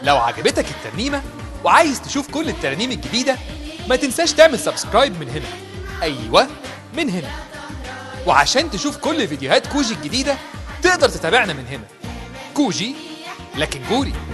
لو عجبتك الترنيمة وعايز تشوف كل الترانيم الجديدة، ما تنساش تعمل سبسكرايب من هنا. أيوة، من هنا. وعشان تشوف كل فيديوهات كوجي الجديدة تقدر تتابعنا من هنا. كوجي لكن جوري.